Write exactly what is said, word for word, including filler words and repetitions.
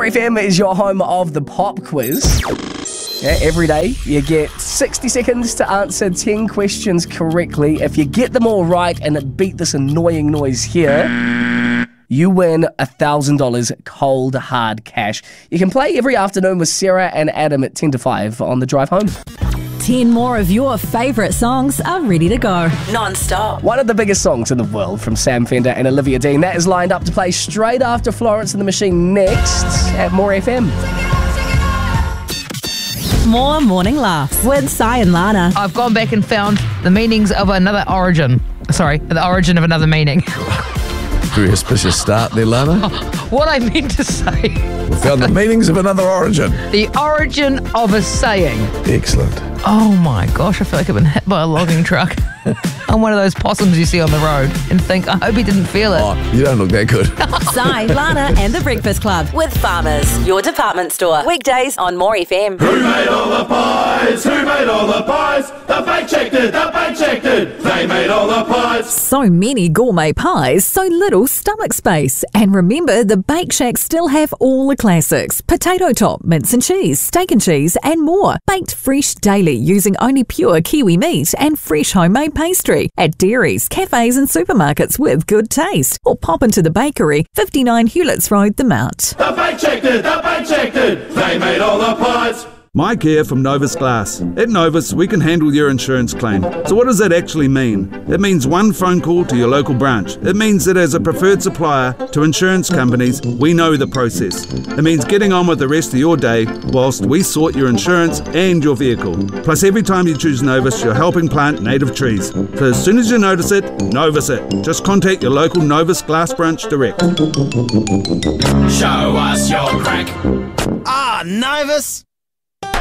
F M is your home of the pop quiz. Yeah, every day you get sixty seconds to answer ten questions correctly. If you get them all right and beat this annoying noise here, you win one thousand dollars cold hard cash. You can play every afternoon with Sarah and Adam at ten to five on the drive home. ten more of your favourite songs are ready to go. Non-stop. One of the biggest songs in the world from Sam Fender and Olivia Dean. That is lined up to play straight after Florence and the Machine next at More F M. More Morning Laughs with Sai and Lana. I've gone back and found the meanings of another origin. Sorry, the origin of another meaning. Very auspicious start there, Lana. What I meant to say. We found the meanings of another origin. The origin of a saying. Excellent. Oh my gosh, I feel like I've been hit by a logging truck. I'm one of those possums you see on the road and think, I hope he didn't feel it. Oh, you don't look that good. Sai, Lana and the Breakfast Club. With Farmers, your department store. Weekdays on More F M. Who made all the pies? Who made all the pies? The bake check did, the bake check did. They made all the pies. So many gourmet pies, so little stomach space. And remember, the Bake Shack still have all the classics. Potato top, mince and cheese, steak and cheese, and more. Baked fresh daily using only pure Kiwi meat and fresh homemade pastry. At dairies, cafes and supermarkets with good taste. Or pop into the bakery, fifty-nine Hewletts Road, The Mount. The bake check did, the bake check did. They made all the pies. Mike here from Novus Glass. At Novus, we can handle your insurance claim. So what does that actually mean? It means one phone call to your local branch. It means that as a preferred supplier to insurance companies, we know the process. It means getting on with the rest of your day whilst we sort your insurance and your vehicle. Plus, every time you choose Novus, you're helping plant native trees. So as soon as you notice it, Novus it. Just contact your local Novus Glass branch direct. Show us your crack. Ah, Novus!